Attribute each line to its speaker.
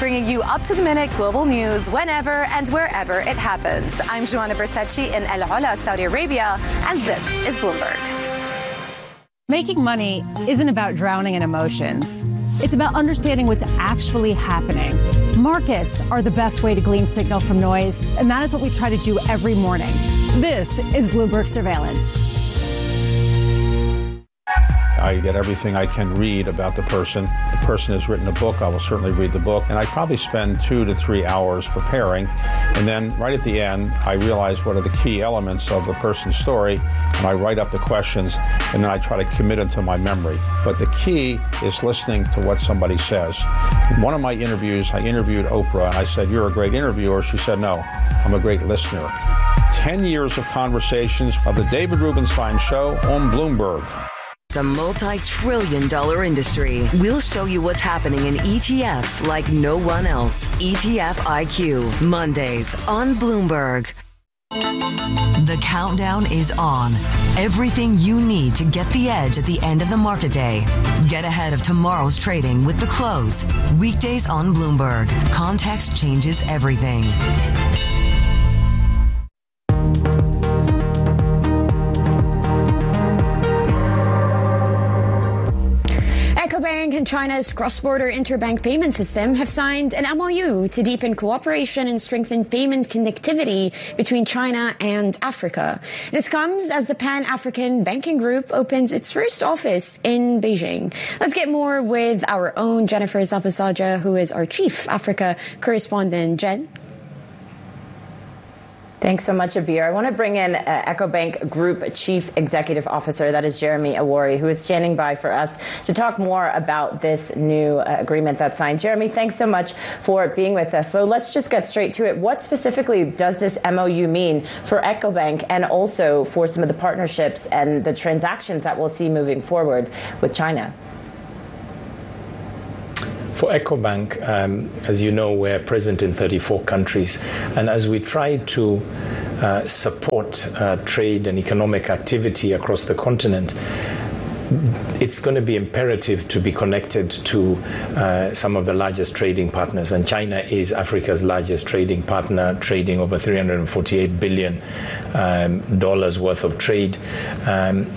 Speaker 1: bringing you up-to-the-minute global news whenever and wherever it happens. I'm Joanna Bersecci in El Ola, Saudi Arabia, and this is Bloomberg.
Speaker 2: Making money isn't about drowning in emotions. It's about understanding what's actually happening. Markets are the best way to glean signal from noise, and that is what we try to do every morning. This is Bloomberg Surveillance.
Speaker 3: I get everything I can read about the person. If the person has written a book, I will certainly read the book. And I probably spend 2 to 3 hours preparing. And then right at the end, I realize what are the key elements of the person's story. And I write up the questions, and then I try to commit them to my memory. But the key is listening to what somebody says. In one of my interviews, I interviewed Oprah, and I said, "You're a great interviewer." She said, "No, I'm a great listener." 10 years of conversations of the David Rubenstein Show on Bloomberg.
Speaker 4: It's a multi-trillion-dollar industry. We'll show you what's happening in ETFs like no one else. ETF IQ, Mondays on Bloomberg. The countdown is on. Everything you need to get the edge at the end of the market day. Get ahead of tomorrow's trading with The Close. Weekdays on Bloomberg. Context changes everything.
Speaker 5: EcoBank and China's cross-border interbank payment system have signed an MOU to deepen cooperation and strengthen payment connectivity between China and Africa. This comes as the Pan-African Banking Group opens its first office in Beijing. Let's get more with our own Jennifer Zapasaja, who is our Chief Africa Correspondent. Jen?
Speaker 6: Thanks so much, Avir. I want to bring in EcoBank Group Chief Executive Officer, that is Jeremy Awori, who is standing by for us to talk more about this new agreement that's signed. Jeremy, thanks so much for being with us. So let's just get straight to it. What specifically does this MOU mean for EcoBank and also for some of the partnerships and the transactions that we'll see moving forward with China?
Speaker 7: For EcoBank, as you know, we're present in 34 countries. And as we try to support trade and economic activity across the continent, it's going to be imperative to be connected to some of the largest trading partners. And China is Africa's largest trading partner, trading over $348 billion worth of trade.